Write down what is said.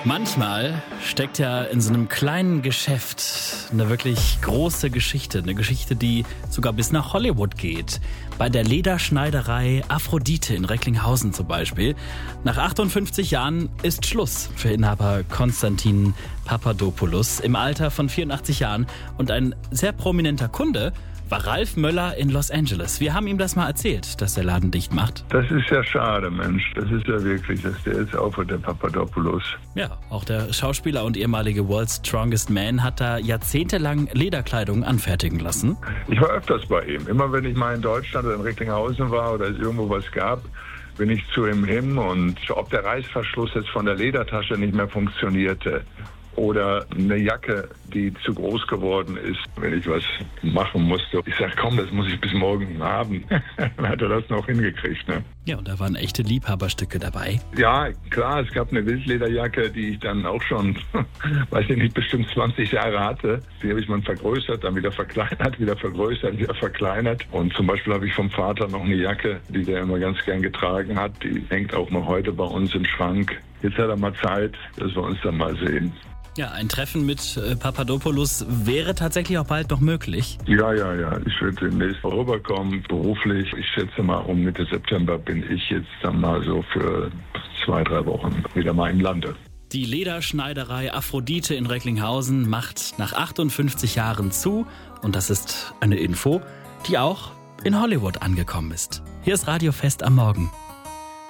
Manchmal steckt ja in so einem kleinen Geschäft eine wirklich große Geschichte. Eine Geschichte, die sogar bis nach Hollywood geht. Bei der Lederschneiderei Aphrodite in Recklinghausen zum Beispiel. Nach 58 Jahren ist Schluss für Inhaber Konstantin Papadopoulos im Alter von 84 Jahren. Und ein sehr prominenter Kunde war Ralf Möller in Los Angeles. Wir haben ihm das mal erzählt, dass der Laden dicht macht. Das ist ja schade, Mensch. Das ist ja wirklich, dass der jetzt aufhört, der Papadopoulos. Ja, auch der Schauspieler und ehemalige World's Strongest Man hat da jahrzehntelang Lederkleidung anfertigen lassen. Ich war öfters bei ihm. Immer wenn ich mal in Deutschland oder in Recklinghausen war oder es irgendwo was gab, bin ich zu ihm hin. Und ob der Reißverschluss jetzt von der Ledertasche nicht mehr funktionierte oder eine Jacke, die zu groß geworden ist, wenn ich was machen musste. Ich sag, komm, das muss ich bis morgen haben. Dann hat er das noch hingekriegt, ne? Ja, und da waren echte Liebhaberstücke dabei. Ja, klar, es gab eine Wildlederjacke, die ich dann auch schon, weiß ich nicht, bestimmt 20 Jahre hatte. Die habe ich mal vergrößert, dann wieder verkleinert, wieder vergrößert, wieder verkleinert. Und zum Beispiel habe ich vom Vater noch eine Jacke, die der immer ganz gern getragen hat. Die hängt auch noch heute bei uns im Schrank. Jetzt hat er mal Zeit, dass wir uns dann mal sehen. Ja, ein Treffen mit Papadopoulos wäre tatsächlich auch bald noch möglich. Ja. Ich werde demnächst rüberkommen, beruflich. Ich schätze mal, um Mitte September bin ich jetzt dann mal so für 2-3 Wochen wieder mal im Lande. Die Lederschneiderei Aphrodite in Recklinghausen macht nach 58 Jahren zu. Und das ist eine Info, die auch in Hollywood angekommen ist. Hier ist Radio Fest am Morgen.